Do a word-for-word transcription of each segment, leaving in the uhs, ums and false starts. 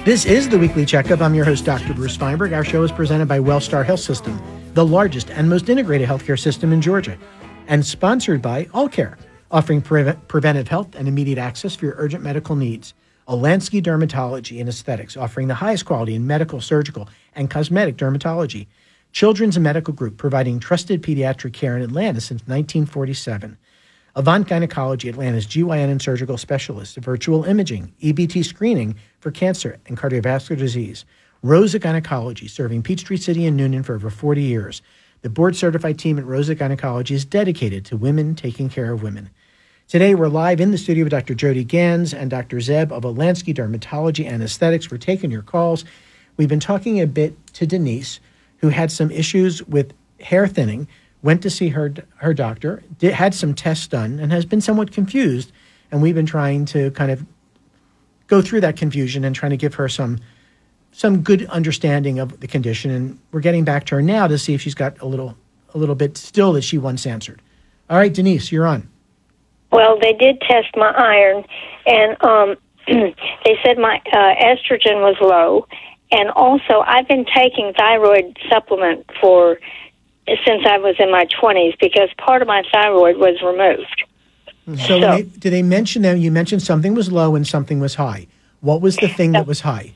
This is the Weekly Checkup. I'm your host, Doctor Bruce Feinberg. Our show is presented by Wellstar Health System, the largest and most integrated healthcare system in Georgia, and sponsored by AllCare, offering pre- preventive health and immediate access for your urgent medical needs. Olansky Dermatology and Aesthetics, offering the highest quality in medical, surgical, and cosmetic dermatology. Children's Medical Group, providing trusted pediatric care in Atlanta since nineteen forty-seven. Avant Gynecology, Atlanta's G Y N and surgical specialist, virtual imaging, E B T screening for cancer and cardiovascular disease. Rosa Gynecology, serving Peachtree City and Noonan for over forty years. The board-certified team at Rosa Gynecology is dedicated to women taking care of women. Today, we're live in the studio with Doctor Jody Gans and Doctor Zeb of Olansky Dermatology and Aesthetics. We're taking your calls. We've been talking a bit to Denise, who had some issues with hair thinning, went to see her her doctor, did, had some tests done, and has been somewhat confused. And we've been trying to kind of go through that confusion and trying to give her some some good understanding of the condition. And we're getting back to her now to see if she's got a little a little bit still that she once answered. All right, Denise, you're on. Well, they did test my iron, and um, they said my uh, estrogen was low. And also, I've been taking thyroid supplement for since I was in my twenties because part of my thyroid was removed. So, so they, did they mention that you mentioned something was low and something was high? What was the thing that was high?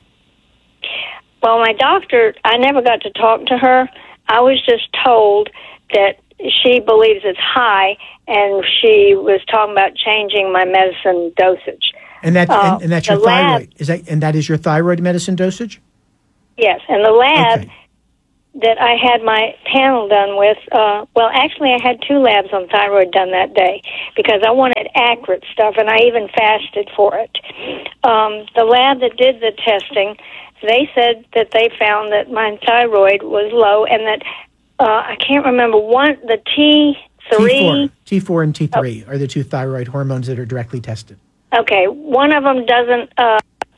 Well, my doctor, I never got to talk to her. I was just told that she believes it's high, and she was talking about changing my medicine dosage. And that uh, and, and that's your thyroid. Lab, is that and that is your thyroid medicine dosage? Yes, and the lab okay. that I had my panel done with, uh, well, actually I had two labs on thyroid done that day because I wanted accurate stuff, and I even fasted for it. Um, the lab that did the testing, they said that they found that my thyroid was low and that, uh, I can't remember, one, the T three... T four, T four and T three oh. are the two thyroid hormones that are directly tested. Okay, one of them doesn't uh,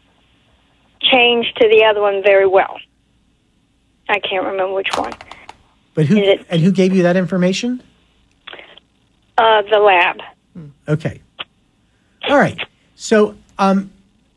change to the other one very well. I can't remember which one. But who it, and who gave you that information? Uh, the lab. Okay. All right. So um,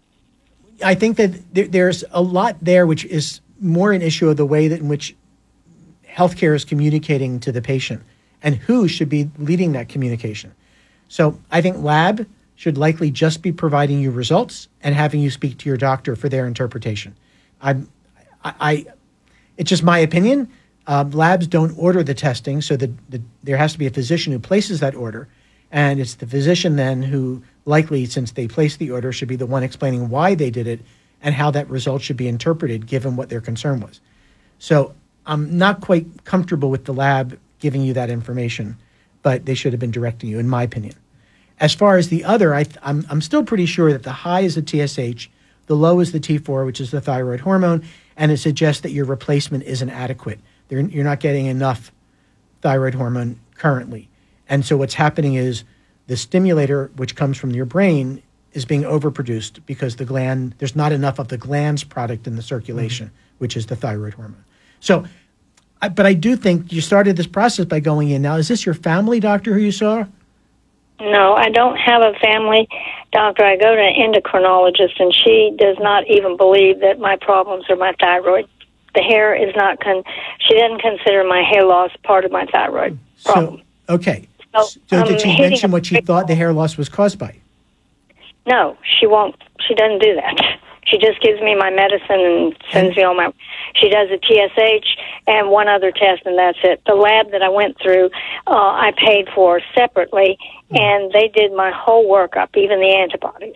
I think that there, there's a lot there which is more an issue of the way that in which healthcare is communicating to the patient and who should be leading that communication. So I think lab should likely just be providing you results and having you speak to your doctor for their interpretation. I'm, I, I It's just my opinion. Uh, labs don't order the testing, so the, the, there has to be a physician who places that order. And it's the physician then who likely, since they placed the order, should be the one explaining why they did it and how that result should be interpreted given what their concern was. So I'm not quite comfortable with the lab giving you that information, but they should have been directing you, in my opinion. As far as the other, I, I'm, I'm still pretty sure that the high is the T S H, the low is the T four, which is the thyroid hormone, and it suggests that your replacement isn't adequate. They're, you're not getting enough thyroid hormone currently. And so what's happening is the stimulator, which comes from your brain, is being overproduced because the gland, there's not enough of the gland's product in the circulation, mm-hmm. which is the thyroid hormone. So, I, but I do think you started this process by going in. Now, is this your family doctor who you saw? No, I don't have a family doctor. I go to an endocrinologist, and she does not even believe that my problems are my thyroid. The hair is not, con- she doesn't consider my hair loss part of my thyroid problem. So, okay. So, so did she um, mention what she thought the hair loss was caused by? No, she won't. She doesn't do that. She just gives me my medicine and sends me all my... She does a T S H and one other test, and that's it. The lab that I went through, uh, I paid for separately, and they did my whole workup, even the antibodies.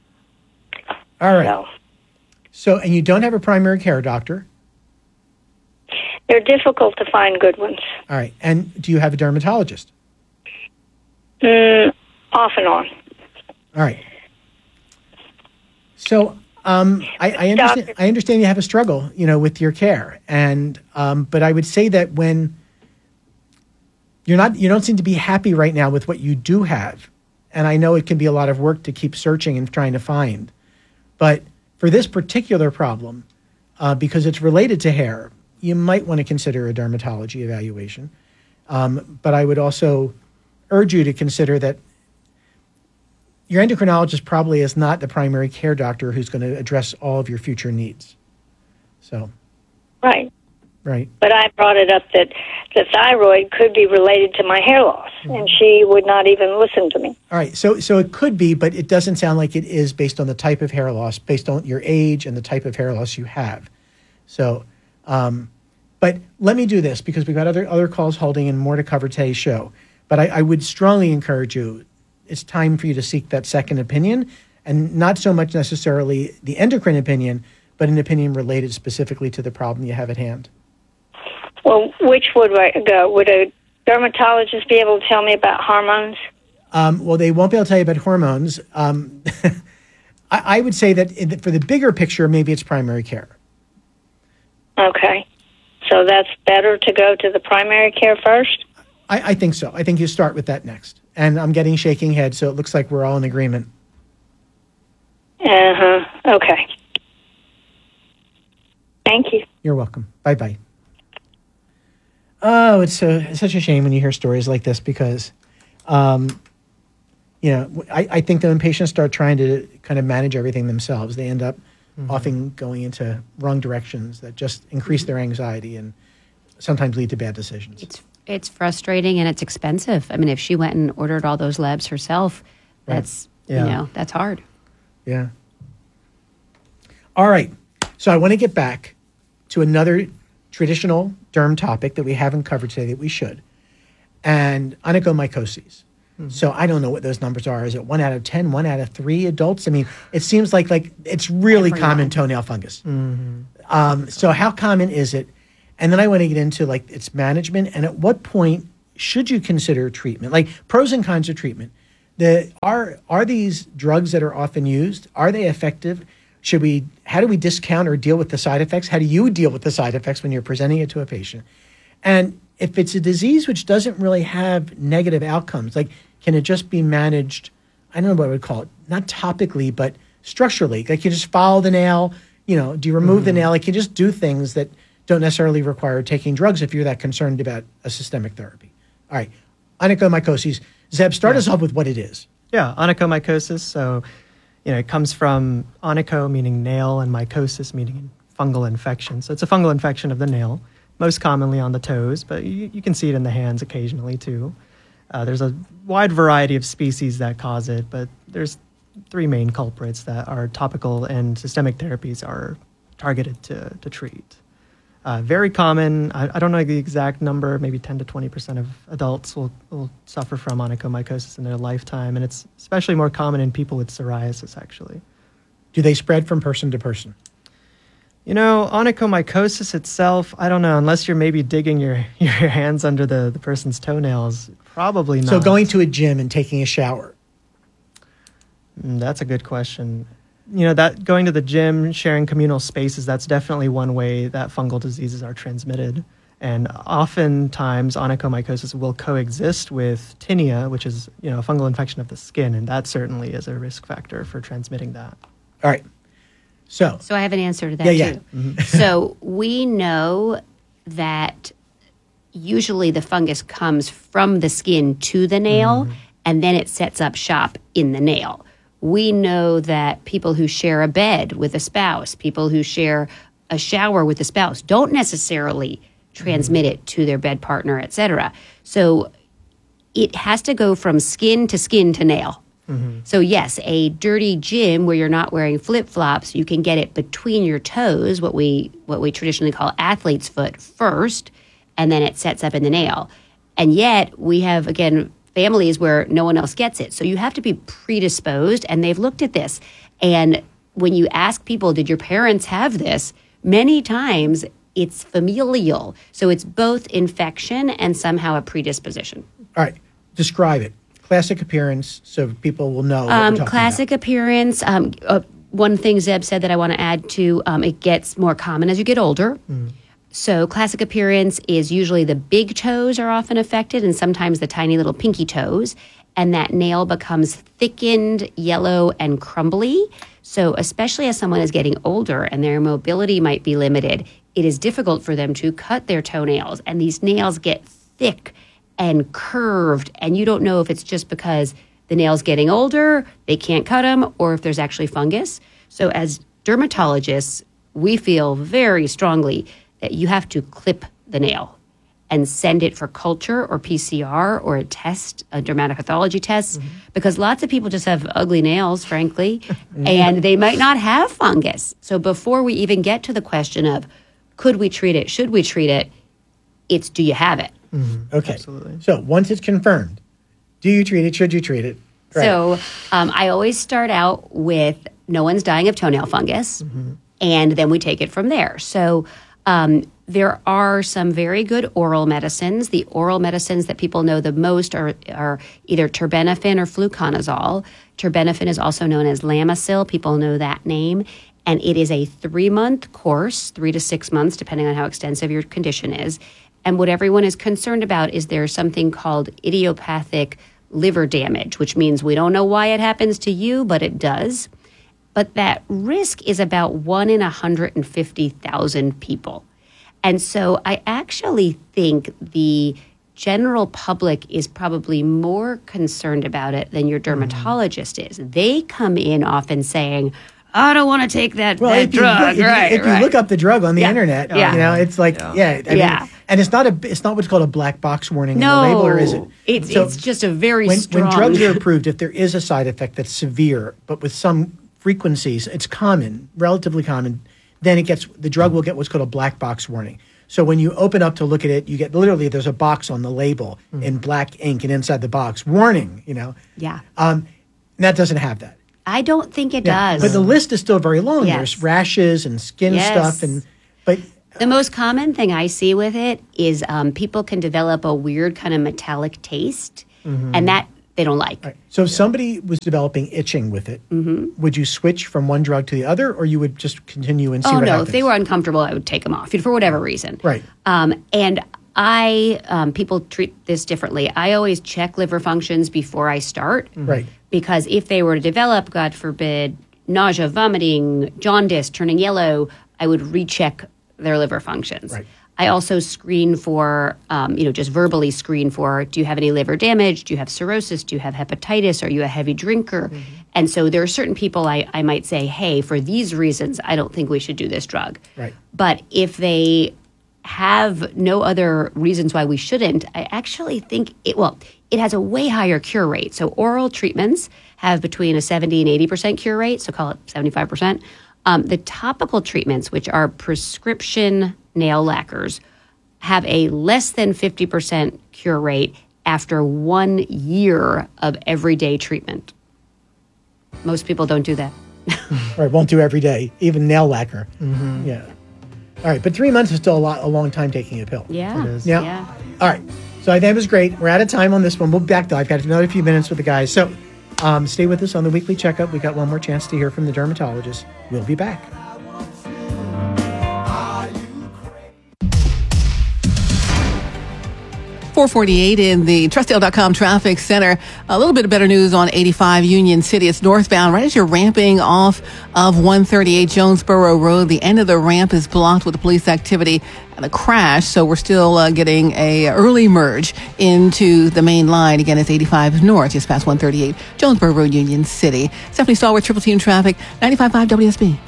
All right. So, so, and you don't have a primary care doctor? They're difficult to find good ones. All right. And do you have a dermatologist? Mm, off and on. All right. So... Um, I, I understand. I understand you have a struggle, you know, with your care, and um, but I would say that when you're not, you don't seem to be happy right now with what you do have, and I know it can be a lot of work to keep searching and trying to find, but for this particular problem, uh, because it's related to hair, you might want to consider a dermatology evaluation. Um, but I would also urge you to consider that your endocrinologist probably is not the primary care doctor who's going to address all of your future needs. So, Right. right. But I brought it up that the thyroid could be related to my hair loss, Mm-hmm. and she would not even listen to me. All right. So, so it could be, but it doesn't sound like it is based on the type of hair loss, based on your age and the type of hair loss you have. So, um, but let me do this because we've got other other calls holding and more to cover today's show. But I, I would strongly encourage you. It's time for you to seek that second opinion, and not so much necessarily the endocrine opinion, but an opinion related specifically to the problem you have at hand. Well, which would I go? Would a dermatologist be able to tell me about hormones? Um, well, they won't be able to tell you about hormones. Um, I, I would say that in the, for the bigger picture, maybe it's primary care. Okay. So that's better to go to the primary care first? I, I think so. I think you start with that next. And I'm getting shaking head, so it looks like we're all in agreement. Uh-huh. Okay. Thank you. You're welcome. Bye-bye. Oh, it's, a, it's such a shame when you hear stories like this because, um, you know, I, I think that when patients start trying to kind of manage everything themselves, they end up mm-hmm. often going into wrong directions that just increase their anxiety and sometimes lead to bad decisions. It's it's frustrating and it's expensive. I mean, if she went and ordered all those labs herself, Right. that's, Yeah. you know, that's hard. Yeah. All right. So I want to get back to another traditional derm topic that we haven't covered today that we should, and onychomycosis. Mm-hmm. So I don't know what those numbers are. Is it one out of ten, one out of three adults? I mean, it seems like like it's really Everyone. common toenail fungus. Mm-hmm. Um, so how common is it? And then I want to get into like its management and at what point should you consider treatment? Like pros and cons of treatment. The are are these drugs that are often used? Are they effective? Should we? How do we discount or deal with the side effects? How do you deal with the side effects when you're presenting it to a patient? And if it's a disease which doesn't really have negative outcomes, like can it just be managed? I don't know what I would call it. Not topically, but structurally. Like you just follow the nail. You know, do you remove mm-hmm. the nail? Like you just do things that don't necessarily require taking drugs if you're that concerned about a systemic therapy. All right, onychomycosis. Zeb, start yeah. us off with what it is. Yeah, onychomycosis. So, you know, it comes from onycho, meaning nail, and mycosis, meaning fungal infection. So it's a fungal infection of the nail, most commonly on the toes, but you, you can see it in the hands occasionally too. Uh, there's a wide variety of species that cause it, but there's three main culprits that are topical and systemic therapies are targeted to, to treat. Uh, very common. I, I don't know the exact number. Maybe ten to twenty percent of adults will, will suffer from onychomycosis in their lifetime, and it's especially more common in people with psoriasis, actually. Do they spread from person to person? You know, onychomycosis itself, I don't know, unless you're maybe digging your, your hands under the, the person's toenails, probably not. So going to a gym and taking a shower. Mm, that's a good question. You know, that going to the gym, sharing communal spaces, that's definitely one way that fungal diseases are transmitted. And oftentimes, onychomycosis will coexist with tinea, which is, you know, a fungal infection of the skin, and that certainly is a risk factor for transmitting that. All right. So, So I have an answer to that, yeah, yeah. too. Mm-hmm. So we know that usually the fungus comes from the skin to the nail, mm-hmm. and then it sets up shop in the nail. We know that people who share a bed with a spouse, people who share a shower with a spouse, don't necessarily transmit it to their bed partner, et cetera. So it has to go from skin to skin to nail. Mm-hmm. So yes, a dirty gym where you're not wearing flip-flops, you can get it between your toes, what we what we traditionally call athlete's foot first, and then it sets up in the nail. And yet we have, again, families where no one else gets it. So you have to be predisposed, and they've looked at this. And when you ask people, did your parents have this? Many times it's familial. So it's both infection and somehow a predisposition. All right. Describe it. Classic appearance so people will know what Um, we're talking classic about. appearance. Um, uh, one thing Zeb said that I want to add to, um, it gets more common as you get older. Mm. So classic appearance is usually the big toes are often affected and sometimes the tiny little pinky toes. And that nail becomes thickened, yellow, and crumbly. So especially as someone is getting older and their mobility might be limited, it is difficult for them to cut their toenails. And these nails get thick and curved. And you don't know if it's just because the nail's getting older, they can't cut them, or if there's actually fungus. So as dermatologists, we feel very strongly that you have to clip the nail and send it for culture or P C R or a test, a dermatopathology test, mm-hmm. because lots of people just have ugly nails, frankly, and they might not have fungus. So before we even get to the question of could we treat it, should we treat it, it's do you have it? Mm-hmm. Okay. Absolutely. So once it's confirmed, do you treat it, should you treat it? Right. So um, I always start out with no one's dying of toenail fungus, mm-hmm. and then we take it from there. So um, there are some very good oral medicines. The oral medicines that people know the most are, are either terbinafine or fluconazole. Terbinafine is also known as Lamisil. People know that name. And it is a three-month course, three to six months, depending on how extensive your condition is. And what everyone is concerned about is there's something called idiopathic liver damage, which means we don't know why it happens to you, but it does. But that risk is about one in one hundred fifty thousand people. And so I actually think the general public is probably more concerned about it than your dermatologist mm. is. They come in often saying, I don't want to take that, well, that if you drug. Look, if right, you, if right. you look up the drug on the yeah. internet, yeah. you know, it's like, yeah, yeah I yeah. mean, and it's not a, it's not what's called a black box warning no, in the label, or is it? It's so it's just a very when, strong. when drugs are approved, if there is a side effect that's severe, but with some frequencies, it's common, relatively common, then it gets the drug will get what's called a black box warning. So when you open up to look at it, you get literally there's a box on the label mm. in black ink, and inside the box, warning. You know, yeah, um, that doesn't have that. I don't think it Yeah, does. but the list is still very long. Yes. There's rashes and skin Yes. stuff, and but the most common thing I see with it is um, people can develop a weird kind of metallic taste, mm-hmm. and that they don't like. Right. So if somebody was developing itching with it, mm-hmm. would you switch from one drug to the other, or you would just continue and see oh, what no. happens? If they were uncomfortable, I would take them off for whatever reason. Right. Um, and I, um, people treat this differently. I always check liver functions before I start. Mm-hmm. Right. Because if they were to develop, God forbid, nausea, vomiting, jaundice, turning yellow, I would recheck their liver functions. Right. I also screen for, um, you know, just verbally screen for, do you have any liver damage? Do you have cirrhosis? Do you have hepatitis? Are you a heavy drinker? Mm-hmm. And so there are certain people I, I might say, hey, for these reasons, I don't think we should do this drug. Right. But if they have no other reasons why we shouldn't, I actually think it, well, it has a way higher cure rate. So oral treatments have between a seventy and eighty percent cure rate, so call it seventy-five percent. Um, the topical treatments, which are prescription nail lacquers, have a less than fifty percent cure rate after one year of everyday treatment. Most people don't do that. Right, won't do every day, even nail lacquer. Mm-hmm. Yeah. All right, but three months is still a lot, a long time taking a pill. Yeah. It is. Yeah. yeah. All right. So I think it was great. We're out of time on this one. We'll be back though. I've got another few minutes with the guys. So um, stay with us on the weekly checkup. We got one more chance to hear from the dermatologist. We'll be back. four forty-eight in the Trustdale dot com traffic center. A little bit of better news on eighty-five Union City. It's northbound right as you're ramping off of one thirty-eight Jonesboro Road. The end of the ramp is blocked with police activity and a crash, so we're still uh, getting a early merge into the main line. Again, it's eighty-five north, just past one thirty-eight Jonesboro Road, Union City. Stephanie Stahl with Triple T in Traffic, ninety-five point five W S B.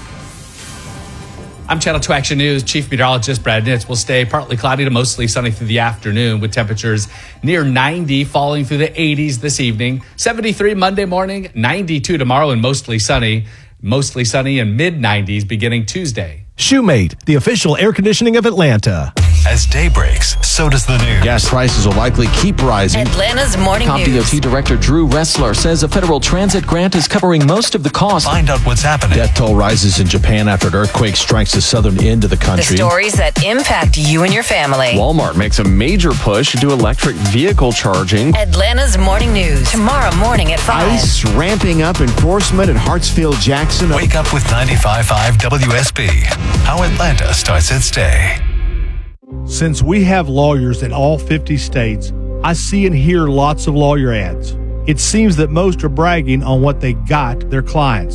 I'm Channel two Action News. Chief Meteorologist Brad Nitz. Will stay partly cloudy to mostly sunny through the afternoon with temperatures near ninety, falling through the eighties this evening. seventy-three Monday morning, ninety-two tomorrow, and mostly sunny. Mostly sunny and mid nineties beginning Tuesday. Shoemate, the official air conditioning of Atlanta. As day breaks, so does the news. Gas prices will likely keep rising. Atlanta's Morning Comp News. D O T Director Drew Ressler says a federal transit grant is covering most of the cost. Find out what's happening. Death toll rises in Japan after an earthquake strikes the southern end of the The country. stories that impact you and your family. Walmart makes a major push into electric vehicle charging. Atlanta's Morning News. Tomorrow morning at five. ICE ramping up enforcement at Hartsfield-Jackson. Wake up with ninety-five point five W S B. How Atlanta starts its day. Since we have lawyers in all fifty states, I see and hear lots of lawyer ads. It seems that most are bragging on what they got their clients.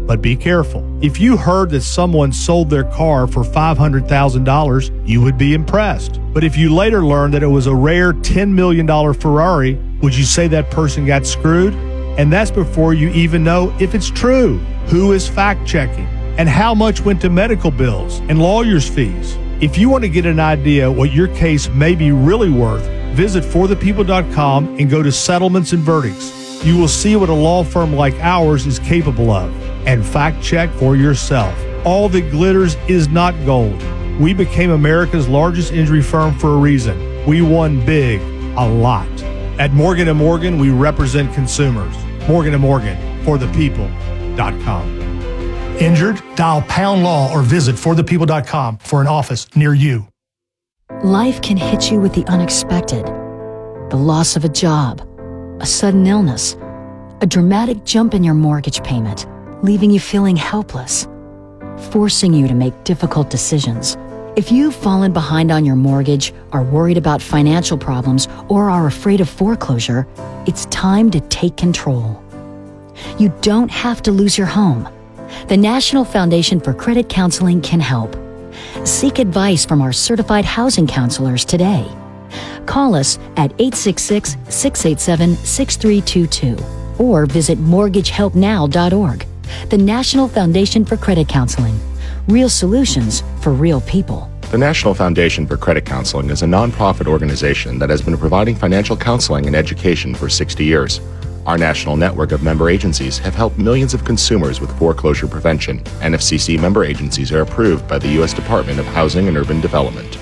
But be careful. If you heard that someone sold their car for five hundred thousand dollars, you would be impressed. But if you later learned that it was a rare ten million dollars Ferrari, would you say that person got screwed? And that's before you even know if it's true. Who is fact-checking? And how much went to medical bills and lawyers' fees? If you want to get an idea what your case may be really worth, visit for the people dot com and go to Settlements and Verdicts. You will see what a law firm like ours is capable of. And fact-check for yourself. All that glitters is not gold. We became America's largest injury firm for a reason. We won big, a lot. At Morgan and Morgan, we represent consumers. Morgan and Morgan, for the people dot com. Injured? Dial pound law or visit for the people dot com for an office near you. Life can hit you with the unexpected. The loss of a job, a sudden illness, a dramatic jump in your mortgage payment, leaving you feeling helpless, forcing you to make difficult decisions. If you've fallen behind on your mortgage, are worried about financial problems, or are afraid of foreclosure, it's time to take control. You don't have to lose your home. The National Foundation for Credit Counseling can help. Seek advice from our certified housing counselors today. Call us at eight six six, six eight seven, six three two two or visit mortgage help now dot org. The National Foundation for Credit Counseling. Real solutions for real people. The National Foundation for Credit Counseling is a nonprofit organization that has been providing financial counseling and education for sixty years. Our national network of member agencies have helped millions of consumers with foreclosure prevention. N F C C member agencies are approved by the U S Department of Housing and Urban Development.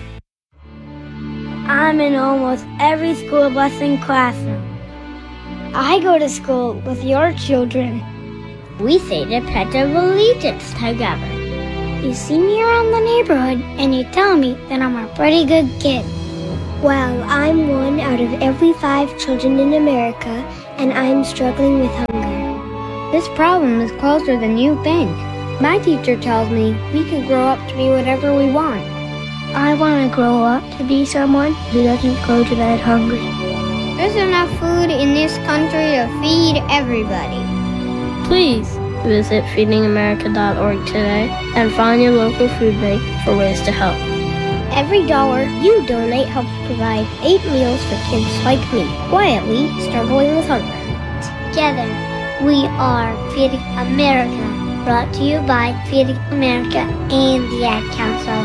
I'm in almost every school bus and classroom. I go to school with your children. We say the Pledge of Allegiance together. You see me around the neighborhood and you tell me that I'm a pretty good kid. Well, I'm one out of every five children in America, and I'm struggling with hunger. This problem is closer than you think. My teacher tells me we can grow up to be whatever we want. I want to grow up to be someone who doesn't go to bed hungry. There's enough food in this country to feed everybody. Please visit feeding america dot org today and find your local food bank for ways to help. Every dollar you donate helps provide eight meals for kids like me, quietly struggling with hunger. Together, we are Feeding America, brought to you by Feeding America and the Ad Council.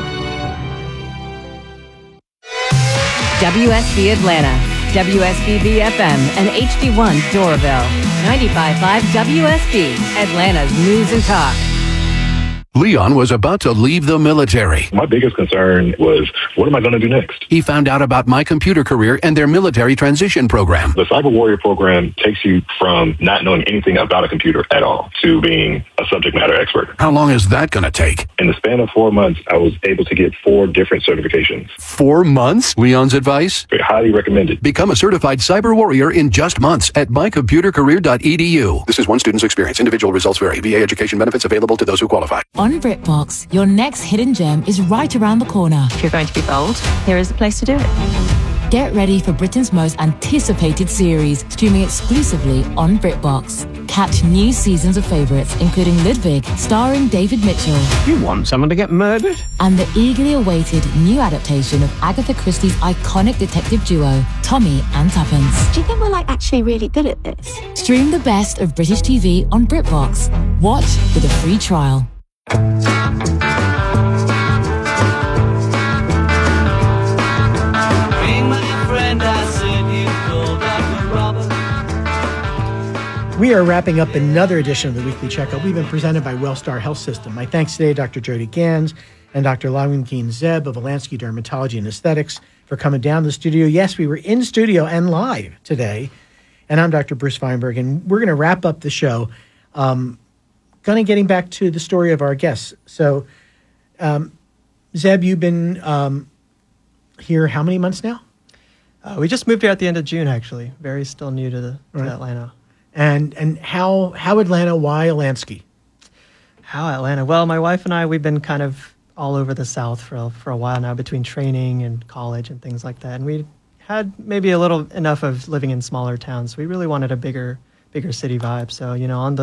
W S B Atlanta, W S B B F M, and H D one Doraville. ninety-five point five W S B, Atlanta's News and Talk. Leon was about to leave the military. My biggest concern was, what am I going to do next? He found out about My Computer Career and their military transition program. The Cyber Warrior program takes you from not knowing anything about a computer at all to being a subject matter expert. How long is that going to take? In the span of four months, I was able to get four different certifications. Four months? Leon's advice? Very highly recommended. Become a certified cyber warrior in just months at my computer career dot e d u. This is one student's experience. Individual results vary. V A education benefits available to those who qualify. On BritBox, your next hidden gem is right around the corner. If you're going to be bold, here is the place to do it. Get ready for Britain's most anticipated series, streaming exclusively on BritBox. Catch new seasons of favourites, including Ludwig, starring David Mitchell. You want someone to get murdered? And the eagerly awaited new adaptation of Agatha Christie's iconic detective duo, Tommy and Tuppence. Do you think we're like actually really good at this? Stream the best of British T V on BritBox. Watch with a free trial. We are wrapping up another edition of the Weekly Checkup. We've been presented by Wellstar Health System. My thanks today to Doctor Jody Gans and Doctor Lawin Zeb of Alansky Dermatology and Aesthetics for coming down to the studio. Yes, we were in studio and live today. And I'm Doctor Bruce Feinberg, and we're going to wrap up the show. Um, kind of getting back to the story of our guests. So, um, Zeb, you've been um, here how many months now? Uh, we just moved here at the end of June, actually. Very still new to, the, to right. Atlanta. And and how how Atlanta? Why Alansky? How Atlanta? Well, my wife and I, we've been kind of all over the South for a, for a while now, between training and college and things like that. And we had maybe a little enough of living in smaller towns. We really wanted a bigger bigger city vibe. So, you know, on the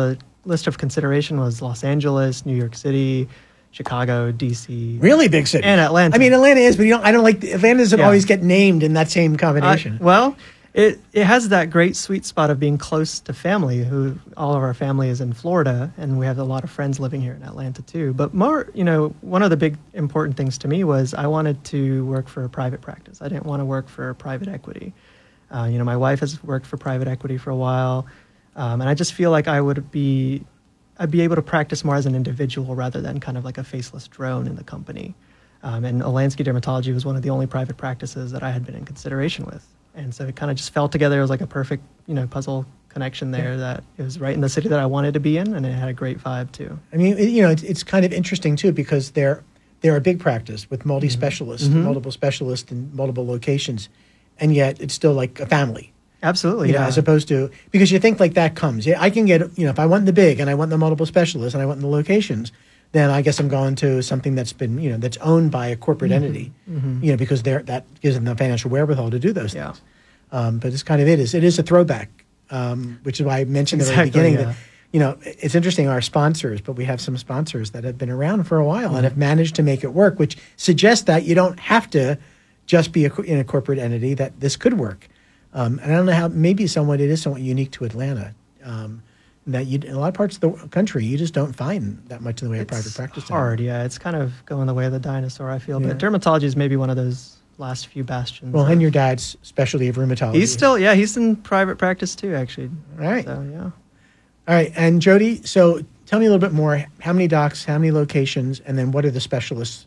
list of consideration was Los Angeles, New York City, Chicago, D C Really big cities. And Atlanta. I mean, Atlanta is, but you know, I don't like Atlanta doesn't Yeah. always get named in that same combination. Uh, well, it it has that great sweet spot of being close to family. Who all of our family is in Florida, and we have a lot of friends living here in Atlanta too. But more, you know, one of the big important things to me was I wanted to work for a private practice. I didn't want to work for private equity. Uh, you know, my wife has worked for private equity for a while, um, and I just feel like I would be, I'd be able to practice more as an individual rather than kind of like a faceless drone in the company. Um, and Olansky Dermatology was one of the only private practices that I had been in consideration with. And so it kind of just fell together. It was like a perfect, you know, puzzle connection there, that it was right in the city that I wanted to be in, and it had a great vibe too. I mean, it, you know, it's, it's kind of interesting too, because they're they're a big practice with multi-specialists, Mhm. multiple specialists in multiple locations, and yet it's still like a family. Absolutely, You know, yeah. as opposed to, because you think like that comes. Yeah, I can get, you know, if I want the big and I want the multiple specialists and I want the locations, then I guess I'm going to something that's been, you know, that's owned by a corporate Mhm. entity, Mhm. you know, because they're, that gives them the financial wherewithal to do those things. Um, but it's kind of, it is, it is a throwback, um, which is why I mentioned at the very Exactly, beginning yeah. that, you know, it's interesting, our sponsors, but we have some sponsors that have been around for a while and have managed to make it work, which suggests that you don't have to just be a, co- in a corporate entity, that this could work. Um, and I don't know how, maybe somewhat, it is somewhat unique to Atlanta. Um, that you, in a lot of parts of the country, you just don't find that much in the way of private practice. anymore. Hard, yeah. It's kind of going the way of the dinosaur, I feel. Yeah. But dermatology is maybe one of those last few bastions. Well, of- and your dad's specialty of rheumatology. He's still, yeah, he's in private practice too, actually. All right. So, yeah. All right. And Jody, so tell me a little bit more. How many docs, how many locations, and then what are the specialists?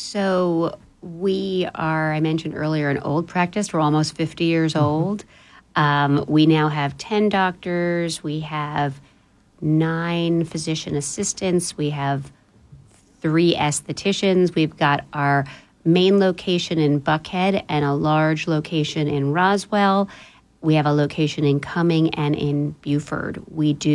So we are, I mentioned earlier, an old practice. We're almost fifty years old. Um, we now have ten doctors. We have nine physician assistants. We have three estheticians. We've got our main location in Buckhead and a large location in Roswell. We have a location in Cumming and in Beaufort. We do